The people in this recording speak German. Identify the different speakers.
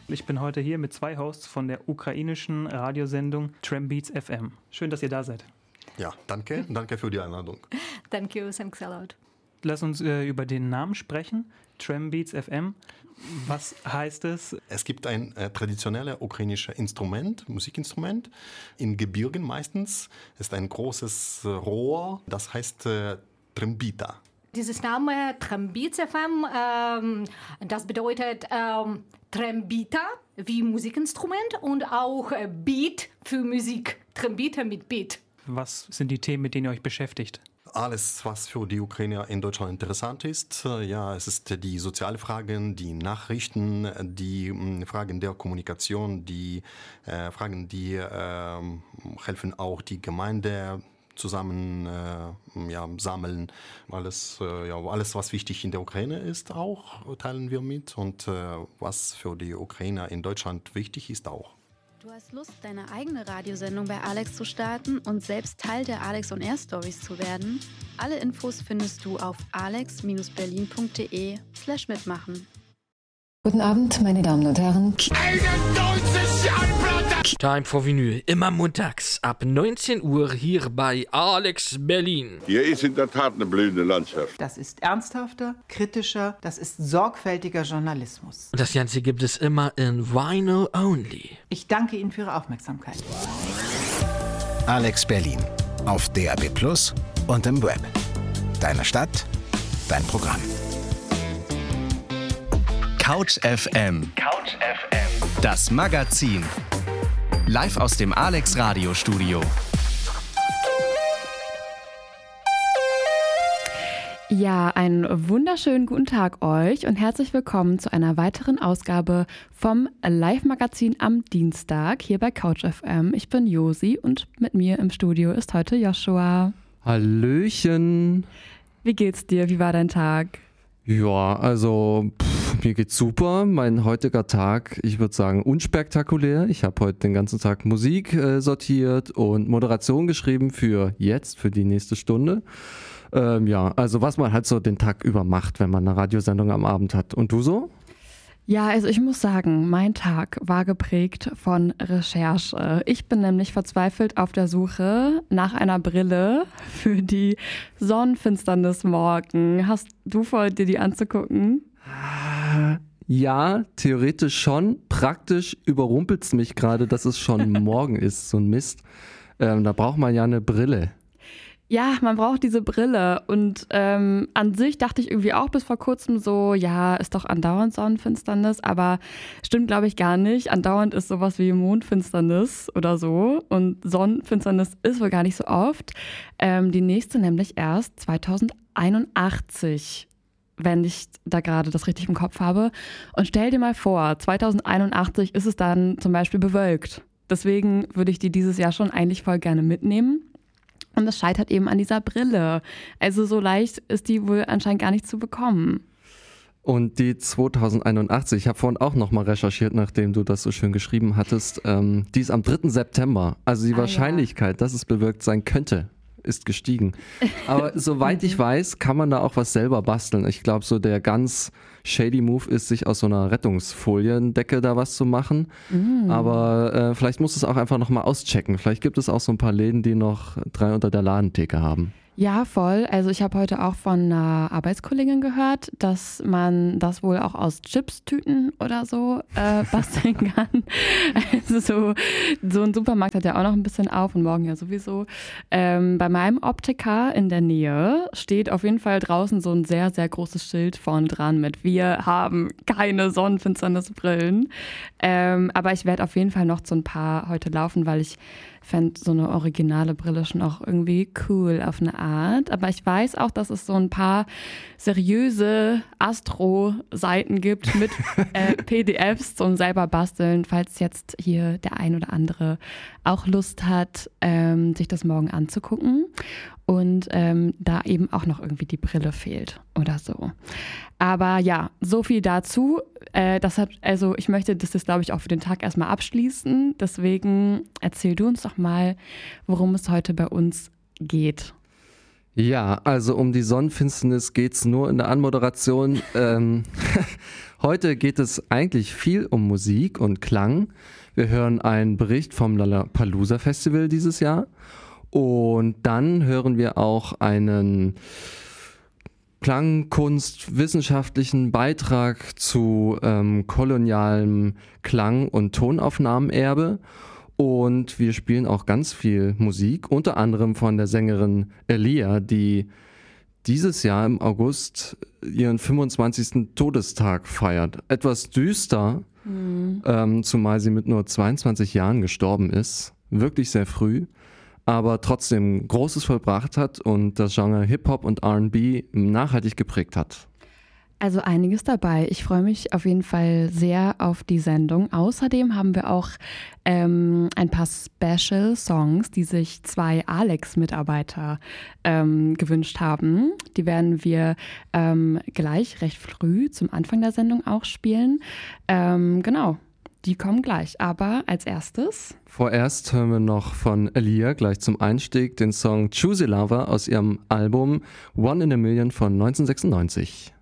Speaker 1: Ich bin heute hier mit 2 Hosts von der ukrainischen Radiosendung Trambeats FM. Schön, dass ihr da seid.
Speaker 2: Ja, danke. Danke für die Einladung.
Speaker 3: Thank you, thanks a lot.
Speaker 1: Lass uns über den Namen sprechen. Trambeats FM. Was heißt es?
Speaker 2: Es gibt ein traditionelles ukrainisches Instrument, Musikinstrument, in Gebirgen meistens. Es ist ein großes Rohr, das heißt Trambita.
Speaker 3: Dieses Name Trambeats FM, das bedeutet Trambita wie Musikinstrument und auch Beat für Musik. Trambita mit Beat.
Speaker 1: Was sind die Themen, mit denen ihr euch beschäftigt?
Speaker 2: Alles, was für die Ukrainer in Deutschland interessant ist. Ja, es ist die sozialen Fragen, die Nachrichten, die Fragen der Kommunikation, die Fragen, die helfen auch die Gemeinde zusammen sammeln. Alles, was wichtig in der Ukraine ist, auch teilen wir mit. Und was für die Ukrainer in Deutschland wichtig ist, auch.
Speaker 4: Du hast Lust, deine eigene Radiosendung bei Alex zu starten und selbst Teil der Alex on Air Stories zu werden? Alle Infos findest du auf alex-berlin.de/mitmachen.
Speaker 5: Guten Abend, meine Damen und Herren.
Speaker 6: Time for Vinyl, immer montags ab 19 Uhr hier bei Alex Berlin.
Speaker 7: Hier ist in der Tat eine blühende Landschaft.
Speaker 8: Das ist ernsthafter, kritischer, das ist sorgfältiger Journalismus.
Speaker 6: Und das Ganze gibt es immer in Vinyl Only.
Speaker 8: Ich danke Ihnen für Ihre Aufmerksamkeit.
Speaker 9: Alex Berlin auf DAB+ und im Web. Deine Stadt, dein Programm.
Speaker 10: Couch FM. Das Magazin. Live aus dem Alex Radiostudio.
Speaker 11: Ja, einen wunderschönen guten Tag euch und herzlich willkommen zu einer weiteren Ausgabe vom Live-Magazin am Dienstag hier bei Couch FM. Ich bin Josi und mit mir im Studio ist heute Joshua.
Speaker 12: Hallöchen.
Speaker 11: Wie geht's dir? Wie war dein Tag?
Speaker 12: Ja, also mir geht's super. Mein heutiger Tag, ich würde sagen, unspektakulär. Ich habe heute den ganzen Tag Musik sortiert und Moderation geschrieben für die nächste Stunde. Also was man halt so den Tag über macht, wenn man eine Radiosendung am Abend hat. Und du so?
Speaker 11: Ja, also ich muss sagen, mein Tag war geprägt von Recherche. Ich bin nämlich verzweifelt auf der Suche nach einer Brille für die Sonnenfinsternis morgen. Hast du vor, dir die anzugucken?
Speaker 12: Ja, theoretisch schon. Praktisch überrumpelt es mich gerade, dass es schon morgen ist, so ein Mist. Da braucht man ja eine Brille.
Speaker 11: Ja, man braucht diese Brille und an sich dachte ich irgendwie auch bis vor kurzem so, ja, ist doch andauernd Sonnenfinsternis, aber stimmt glaube ich gar nicht. Andauernd ist sowas wie Mondfinsternis oder so und Sonnenfinsternis ist wohl gar nicht so oft. Die nächste nämlich erst 2081, wenn ich da gerade das richtig im Kopf habe. Und stell dir mal vor, 2081 ist es dann zum Beispiel bewölkt. Deswegen würde ich die dieses Jahr schon eigentlich voll gerne mitnehmen. Und das scheitert eben an dieser Brille. Also so leicht ist die wohl anscheinend gar nicht zu bekommen.
Speaker 12: Und die 2081, ich habe vorhin auch nochmal recherchiert, nachdem du das so schön geschrieben hattest, die ist am 3. September. Also die Wahrscheinlichkeit, dass es bewölkt sein könnte, ist gestiegen. Aber soweit ich weiß, kann man da auch was selber basteln. Ich glaube, so der ganz shady Move ist, sich aus so einer Rettungsfoliendecke da was zu machen. Aber vielleicht musst du es auch einfach nochmal auschecken. Vielleicht gibt es auch so ein paar Läden, die noch 3 unter der Ladentheke haben.
Speaker 11: Ja, voll. Also ich habe heute auch von einer Arbeitskollegin gehört, dass man das wohl auch aus Chipstüten oder so basteln kann. Also so ein Supermarkt hat ja auch noch ein bisschen auf und morgen ja sowieso. Bei meinem Optiker in der Nähe steht auf jeden Fall draußen so ein sehr, sehr großes Schild vorne dran mit "Wir haben keine Sonnenfinsternisbrillen". Aber ich werde auf jeden Fall noch zu ein paar heute laufen, weil ich fände so eine originale Brille schon auch irgendwie cool auf eine Art. Aber ich weiß auch, dass es so ein paar seriöse Astro-Seiten gibt mit PDFs zum selber basteln, falls jetzt hier der ein oder andere auch Lust hat, sich das morgen anzugucken und da eben auch noch irgendwie die Brille fehlt oder so. Aber ja, so viel dazu. Ich möchte das glaube ich auch für den Tag erstmal abschließen. Deswegen erzähl du uns doch mal, worum es heute bei uns geht.
Speaker 12: Ja, also um die Sonnenfinsternis geht es nur in der Anmoderation. Heute geht es eigentlich viel um Musik und Klang. Wir hören einen Bericht vom Lollapalooza Festival dieses Jahr und dann hören wir auch einen klangkunstwissenschaftlichen Beitrag zu kolonialem Klang- und Tonaufnahmenerbe. Und wir spielen auch ganz viel Musik, unter anderem von der Sängerin Aaliyah, die dieses Jahr im August ihren 25. Todestag feiert. Etwas düster, zumal sie mit nur 22 Jahren gestorben ist. Wirklich sehr früh, aber trotzdem Großes vollbracht hat und das Genre Hip-Hop und R&B nachhaltig geprägt hat.
Speaker 11: Also einiges dabei. Ich freue mich auf jeden Fall sehr auf die Sendung. Außerdem haben wir auch ein paar Special-Songs, die sich 2 Alex-Mitarbeiter gewünscht haben. Die werden wir gleich recht früh zum Anfang der Sendung auch spielen. Genau, die kommen gleich. Aber als erstes...
Speaker 12: Vorerst hören wir noch von Aaliyah gleich zum Einstieg den Song Choose a Lover aus ihrem Album One in a Million von 1996.